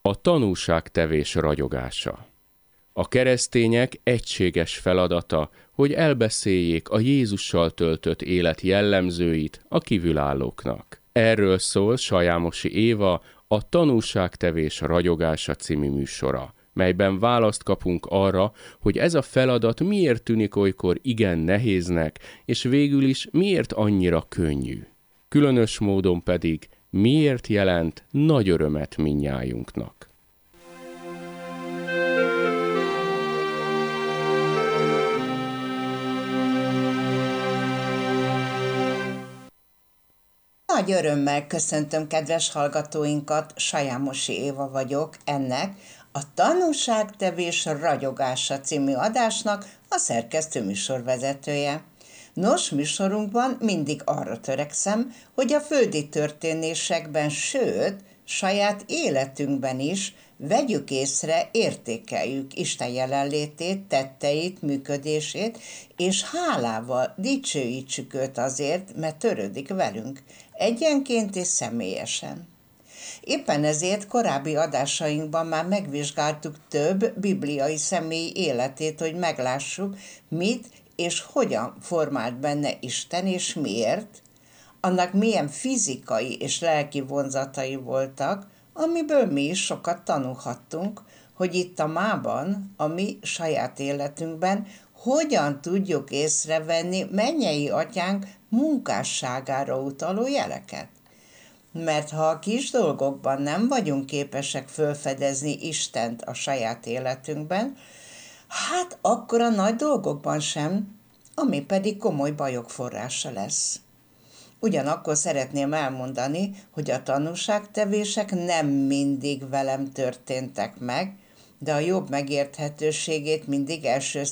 A tanúságtevés ragyogása. A keresztények egységes feladata, hogy elbeszéljék a Jézussal töltött élet jellemzőit a kívülállóknak. Erről szól Sajámosi Éva, a Tanúságtevés ragyogása című műsora, melyben választ kapunk arra, hogy ez a feladat miért tűnik olykor igen nehéznek, és végül is miért annyira könnyű. Különös módon pedig miért jelent nagy örömet mindnyájunknak. Nagy örömmel köszöntöm kedves hallgatóinkat, Sajámosi Éva vagyok, ennek a Tanúságtevés ragyogása című adásnak a szerkesztő műsorvezetője. Nos, műsorunkban mindig arra törekszem, hogy a földi történésekben, sőt, saját életünkben is vegyük észre, értékeljük Isten jelenlétét, tetteit, működését, és hálával dicsőítsük őt azért, mert törődik velünk, egyenként és személyesen. Éppen ezért korábbi adásainkban már megvizsgáltuk több bibliai személy életét, hogy meglássuk, mit és hogyan formált benne Isten, és miért, annak milyen fizikai és lelki vonzatai voltak, amiből mi is sokat tanulhattunk, hogy itt a mában, a mi saját életünkben hogyan tudjuk észrevenni mennyei atyánk munkásságára utaló jeleket. Mert ha a kis dolgokban nem vagyunk képesek felfedezni Istent a saját életünkben, hát akkor a nagy dolgokban sem, ami pedig komoly bajok forrása lesz. Ugyanakkor szeretném elmondani, hogy a tanúságtevések nem mindig velem történtek meg, de a jobb megérthetőségét mindig első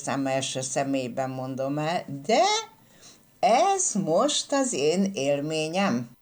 személyben mondom el, de ez most az én élményem.